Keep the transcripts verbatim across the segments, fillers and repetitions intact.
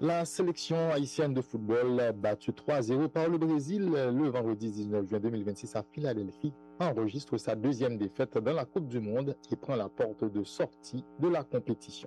La sélection haïtienne de football, battue trois à zéro par le Brésil le vendredi dix-neuf juin deux mille vingt-six à Philadelphie, enregistre sa deuxième défaite dans la Coupe du Monde et prend la porte de sortie de la compétition.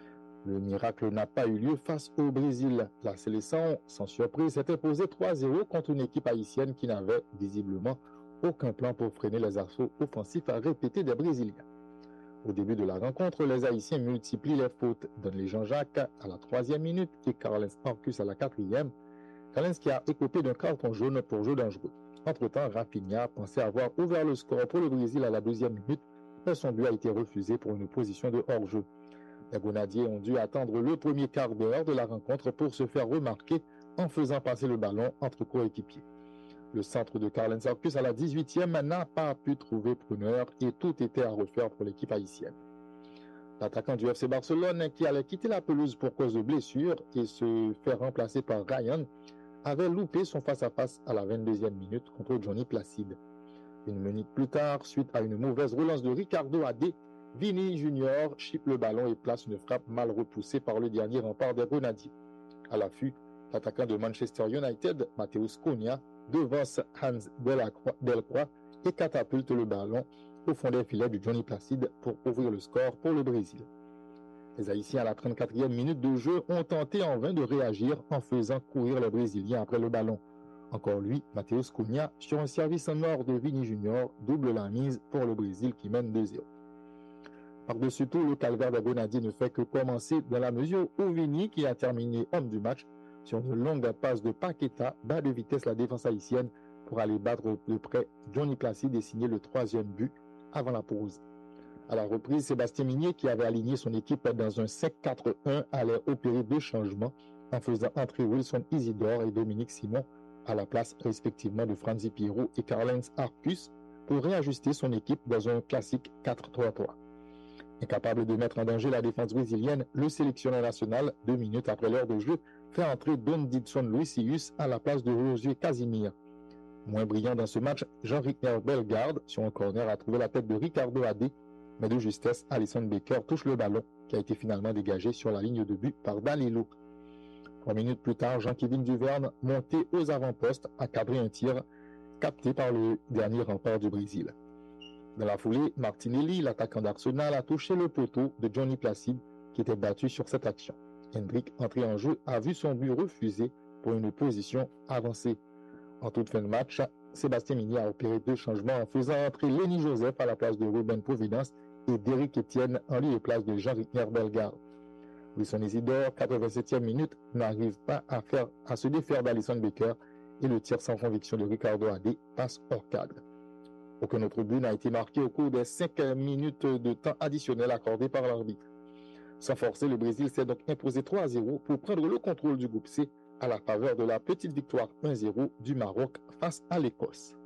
Le miracle n'a pas eu lieu face au Brésil. La sélection, sans surprise, s'est imposée trois à zéro contre une équipe haïtienne qui n'avait visiblement aucun plan pour freiner les assauts offensifs à répéter des Brésiliens. Au début de la rencontre, les Haïtiens multiplient les fautes. Donne Jean-Jacques à la troisième minute et Carlens Arcus à la quatrième. Carlens qui a écopé d'un carton jaune pour jeu dangereux. Entre-temps, Rafinha pensait avoir ouvert le score pour le Brésil à la deuxième minute, mais son but a été refusé pour une position de hors-jeu. Les Grenadiers ont dû attendre le premier quart d'heure de la rencontre pour se faire remarquer en faisant passer le ballon entre coéquipiers. Le centre de Carlens Arcus à la dix-huitième n'a pas pu trouver preneur et tout était à refaire pour l'équipe haïtienne. L'attaquant du F C Barcelone, qui allait quitter la pelouse pour cause de blessure et se faire remplacer par Ryan, avait loupé son face-à-face à la vingt-deuxième minute contre Johnny Placide. Une minute plus tard, suite à une mauvaise relance de Ricardo Adé, Vini Junior chipe le ballon et place une frappe mal repoussée par le dernier rempart des Grenadiers. À l'affût, l'attaquant de Manchester United, Mateus Cunha, devance Hans Delcroix et catapulte le ballon au fond des filets du Johnny Placide pour ouvrir le score pour le Brésil. Les Haïtiens à la trente-quatrième minute de jeu ont tenté en vain de réagir en faisant courir les Brésiliens après le ballon. Encore lui, Mateus Cunha, sur un service en or de Vini Junior, double la mise pour le Brésil qui mène deux zéro. Par-dessus tout, le calvaire des Grenadiers ne fait que commencer dans la mesure où Vini, qui a terminé homme du match, sur une longue passe de Paqueta, bat de vitesse la défense haïtienne pour aller battre de près Johnny Placide et signer le troisième but avant la pause. À la reprise, Sébastien Migné, qui avait aligné son équipe dans un cinq quatre un, allait opérer deux changements en faisant entrer Wilson Isidore et Dominique Simon à la place respectivement de Franzi Pierrot et Carlens Arcus pour réajuster son équipe dans un classique quatre trois trois. Incapable de mettre en danger la défense brésilienne, le sélectionneur national, deux minutes après l'heure de jeu, fait entrer Don Didson Luisius à la place de Josué Casimir. Moins brillant dans ce match, Jean-Rickner Bellegarde, sur un corner, a trouvé la tête de Ricardo Adé, mais de justesse, Alisson Becker touche le ballon, qui a été finalement dégagé sur la ligne de but par Danilo. Trois minutes plus tard, Jean-Kévin Duverne, monté aux avant-postes, a cadré un tir capté par le dernier rempart du Brésil. Dans la foulée, Martinelli, l'attaquant d'Arsenal, a touché le poteau de Johnny Placide, qui était battu sur cette action. Hendrick, entré en jeu, a vu son but refusé pour une position avancée. En toute fin de match, Sébastien Migné a opéré deux changements en faisant entrer Lenny Joseph à la place de Ruben Providence et Derrick Etienne en lieu et place de Jean-Rickner Bellegarde. Wilson Isidore, quatre-vingt-septième minute, n'arrive pas à, faire, à se défaire d'Alisson Becker et le tir sans conviction de Ricardo Adé passe hors cadre. Aucun autre but n'a été marqué au cours des cinq minutes de temps additionnel accordé par l'arbitre. Sans forcer, le Brésil s'est donc imposé trois à zéro pour prendre le contrôle du groupe C à la faveur de la petite victoire un zéro du Maroc face à l'Écosse.